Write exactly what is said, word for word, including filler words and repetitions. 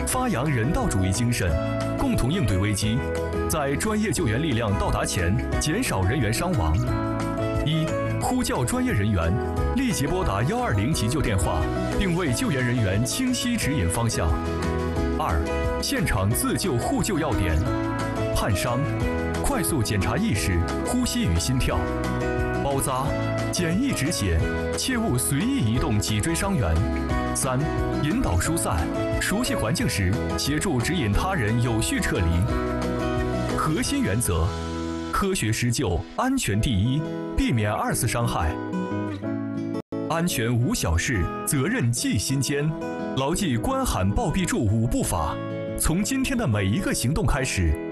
发扬人道主义精神，共同应对危机，在专业救援力量到达前减少人员伤亡。一、呼叫专业人员，立即拨打幺二零急救电话，并为救援人员清晰指引方向。二、现场自救互救要点：焊伤，快速检查意识、呼吸与心跳；包扎，简易止血，切勿随意移动脊椎伤员。三、引导疏散，熟悉环境时，协助指引他人有序撤离。核心原则：科学施救，安全第一，避免二次伤害。安全无小事，责任记心间。牢记关喊报必助五步法，从今天的每一个行动开始，